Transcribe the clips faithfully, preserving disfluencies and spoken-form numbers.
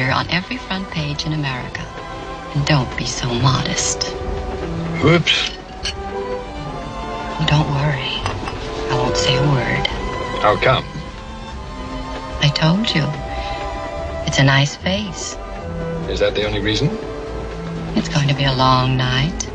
appear on every front page in America. And don't be so modest. Whoops. Oh, don't worry. I won't say a word. How come? I told you. It's a nice face. Is that the only reason? It's going to be a long night.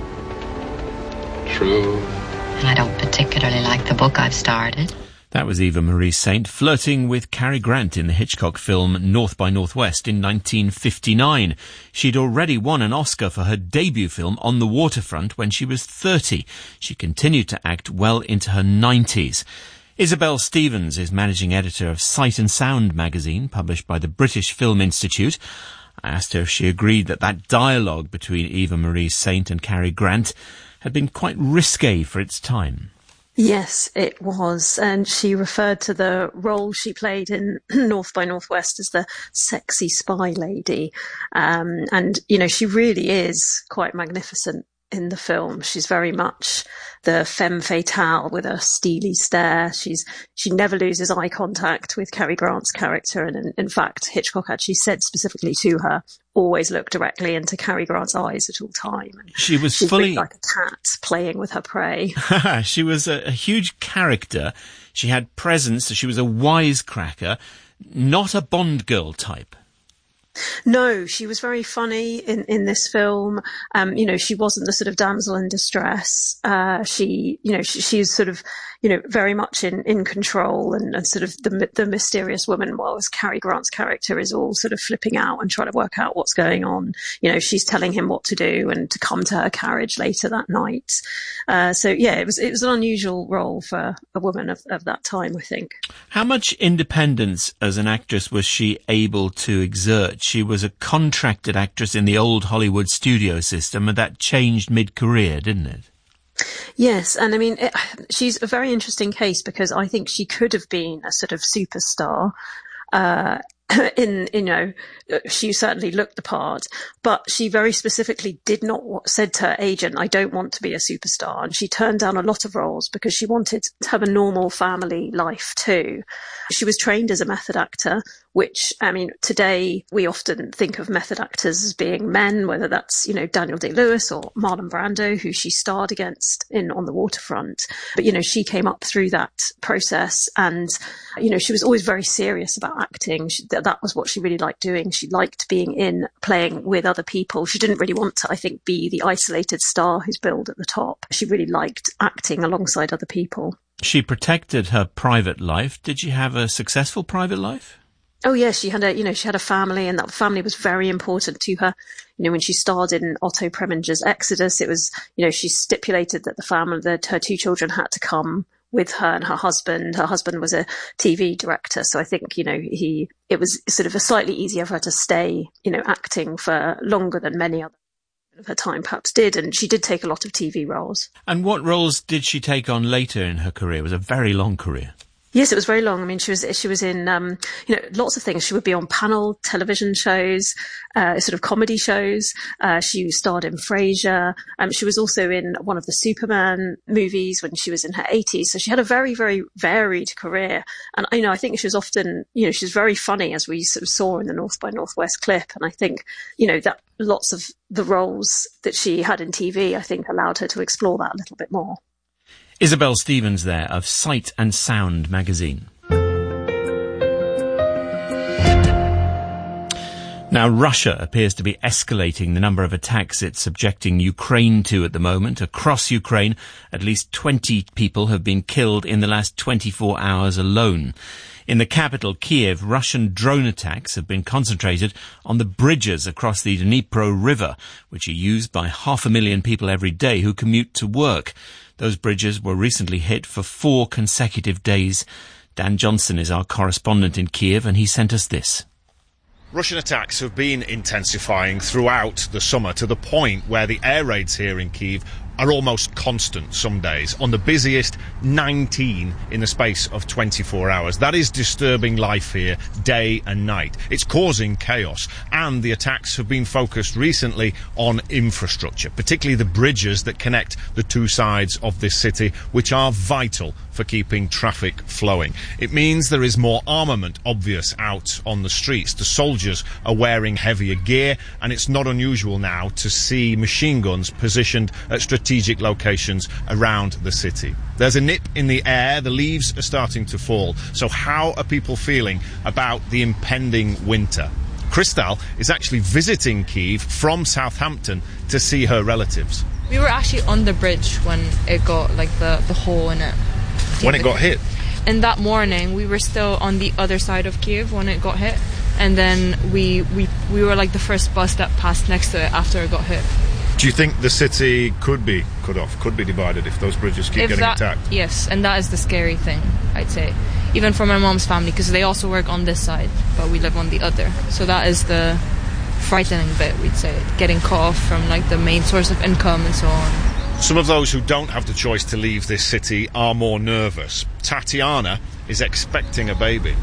True. And I don't particularly like the book I've started. That was Eva Marie Saint flirting with Cary Grant in the Hitchcock film North by Northwest in nineteen fifty-nine. She'd already won an Oscar for her debut film On the Waterfront when she was thirty. She continued to act well into her nineties. Isabel Stevens is managing editor of Sight and Sound magazine, published by the British Film Institute. I asked her if she agreed that that dialogue between Eva Marie Saint and Cary Grant had been quite risque for its time. Yes, it was. And she referred to the role she played in North by Northwest as the sexy spy lady. Um, and, you know, she really is quite magnificent in the film. She's very much the femme fatale with a steely stare. She's she never loses eye contact with Cary Grant's character. And in, in fact, Hitchcock actually said specifically to her, always look directly into Cary Grant's eyes at all time. And she was she's fully like a cat playing with her prey. She was a, a huge character. She had presence. She was a wisecracker, not a Bond girl type. No, she was very funny in, in this film. Um, you know, she wasn't the sort of damsel in distress. Uh, she, you know, she, she's sort of, you know, very much in, in control and, and sort of the, the mysterious woman, whilst Cary Grant's character is all sort of flipping out and trying to work out what's going on. You know, she's telling him what to do and to come to her carriage later that night. Uh, so yeah, it was, it was an unusual role for a woman of, of that time, I think. How much independence as an actress was she able to exert? She was a contracted actress in the old Hollywood studio system, and that changed mid-career, didn't it? Yes, and I mean, it, she's a very interesting case because I think she could have been a sort of superstar. Uh, in, you know, she certainly looked the part, but she very specifically did not, said to her agent, I don't want to be a superstar. And she turned down a lot of roles because she wanted to have a normal family life too. She was trained as a method actor, which, I mean, today we often think of method actors as being men, whether that's, you know, Daniel Day-Lewis or Marlon Brando, who she starred against in On the Waterfront. But, you know, she came up through that process and, you know, she was always very serious about acting. She, that was what she really liked doing. She liked being in, playing with other people. She didn't really want to, I think, be the isolated star who's billed at the top. She really liked acting alongside other people. She protected her private life. Did she have a successful private life? Oh yes, she had a, you know, she had a family, and that family was very important to her. You know, when she starred in Otto Preminger's Exodus, it was, you know, she stipulated that the family, that her two children had to come with her and her husband. Her husband was a T V director, so I think, you know, he, it was sort of a slightly easier for her to stay, you know, acting for longer than many other of her time perhaps did, and she did take a lot of T V roles. And what roles did she take on later in her career? It was a very long career. Yes, it was very long. I mean, she was she was in um, you know, lots of things. She would be on panel television shows, uh, sort of comedy shows. Uh, she starred in Frasier. Um, she was also in one of the Superman movies when she was in her eighties. So she had a very, very varied career. And you know, I think she was often, you know, she's very funny, as we sort of saw in the North by Northwest clip. And I think, you know, that lots of the roles that she had in T V, I think, allowed her to explore that a little bit more. Isabel Stevens there of Sight and Sound magazine. Now, Russia appears to be escalating the number of attacks it's subjecting Ukraine to at the moment. Across Ukraine, at least twenty people have been killed in the last twenty-four hours alone. In the capital, Kiev, Russian drone attacks have been concentrated on the bridges across the Dnipro River, which are used by half a million people every day who commute to work. Those bridges were recently hit for four consecutive days. Dan Johnson is our correspondent in Kiev, and he sent us this. Russian attacks have been intensifying throughout the summer, to the point where the air raids here in Kyiv are almost constant some days. On the busiest, nineteen in the space of twenty-four hours. That is disturbing life here, day and night. It's causing chaos, and the attacks have been focused recently on infrastructure, particularly the bridges that connect the two sides of this city, which are vital for keeping traffic flowing. It means there is more armament obvious out on the streets. The soldiers are wearing heavier gear, and it's not unusual now to see machine guns positioned at strategic locations around the city. There's a nip in the air, the leaves are starting to fall. So how are people feeling about the impending winter? Krystal is actually visiting Kyiv from Southampton to see her relatives. We were actually on the bridge when it got, like, the, the hole in it. When it got hit? And that morning, we were still on the other side of Kyiv when it got hit. And then we, we, we were, like, the first bus that passed next to it after it got hit. Do you think the city could be cut off, could be divided if those bridges keep if getting that, attacked? Yes, and that is the scary thing, I'd say. Even for my mom's family, because they also work on this side, but we live on the other. So that is the frightening bit, we'd say. Getting cut off from, like, the main source of income and so on. Some of those who don't have the choice to leave this city are more nervous. Tatiana is expecting a baby.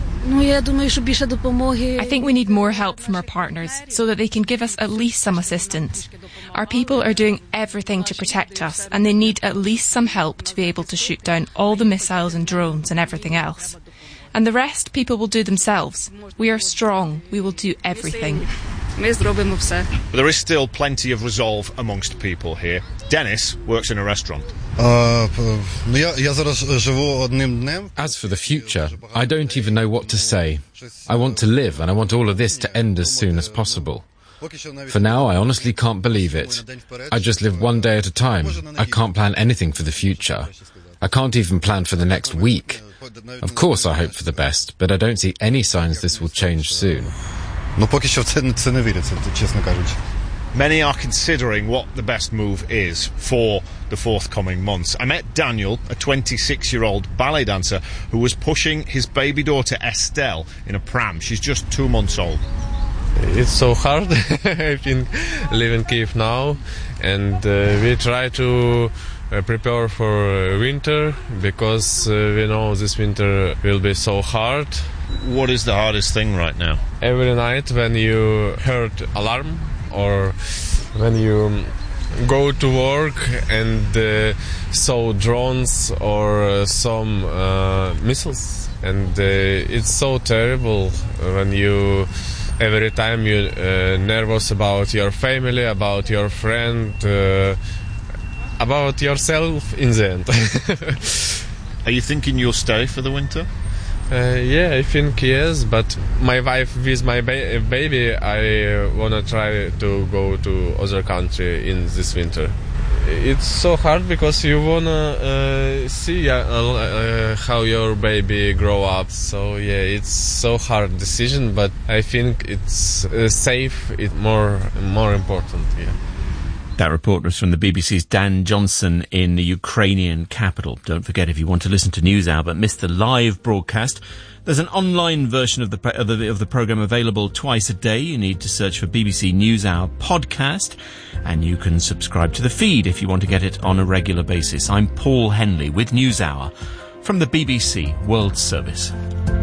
I think we need more help from our partners so that they can give us at least some assistance. Our people are doing everything to protect us, and they need at least some help to be able to shoot down all the missiles and drones and everything else. And the rest people will do themselves. We are strong. We will do everything. But there is still plenty of resolve amongst people here. Dennis works in a restaurant. As for the future, I don't even know what to say. I want to live, and I want all of this to end as soon as possible. For now, I honestly can't believe it. I just live one day at a time. I can't plan anything for the future. I can't even plan for the next week. Of course I hope for the best, but I don't see any signs this will change soon. Many are considering what the best move is for the forthcoming months. I met Daniel, a twenty-six-year-old ballet dancer who was pushing his baby daughter Estelle in a pram. She's just two months old. It's so hard, I think, living in Kyiv now, and uh, we try to uh, prepare for uh, winter, because uh, we know this winter will be so hard. What is the hardest thing right now? Every night when you heard alarm, or when you go to work and uh, saw drones or uh, some uh, missiles, and uh, it's so terrible when you every time you uh, nervous about your family, about your friend, uh, about yourself in the end. Are you thinking you'll stay for the winter? Uh, yeah, I think yes, but my wife with my ba- baby, I uh, wanna try to go to other country in this winter. It's so hard because you wanna uh, see uh, uh, how your baby grow up. So yeah, it's so hard decision, but I think it's uh, safe. It's more more important. Yeah. That report was from the B B C's Dan Johnson in the Ukrainian capital. Don't forget, if you want to listen to NewsHour but miss the live broadcast, there's an online version of the, of the of the programme available twice a day. You need to search for B B C NewsHour podcast, and you can subscribe to the feed if you want to get it on a regular basis. I'm Paul Henley with NewsHour from the B B C World Service.